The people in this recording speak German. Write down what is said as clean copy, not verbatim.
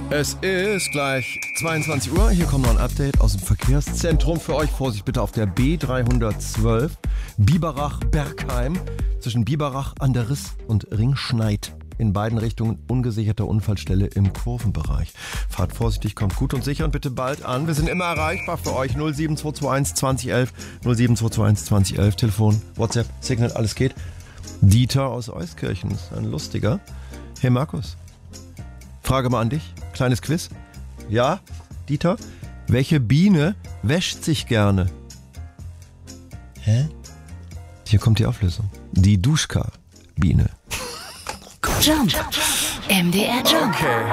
Es ist gleich 22 Uhr. Hier kommt noch ein Update aus dem Verkehrszentrum für euch. Vorsicht bitte auf der B312 Biberach-Bergheim zwischen Biberach an der Riss und Ringschneid. In beiden Richtungen ungesicherte Unfallstelle im Kurvenbereich. Fahrt vorsichtig, kommt gut und sicher und bitte bald an. Wir sind immer erreichbar für euch. 07221 2011, 07221 2011, Telefon, WhatsApp, Signal, alles geht. Dieter aus Euskirchen ist ein lustiger. Hey Markus, Frage mal an dich. Kleines Quiz. Ja, Dieter? Welche Biene wäscht sich gerne? Hä? Hier kommt die Auflösung. Die Duschka-Biene. Jump. MDR Jump. Okay.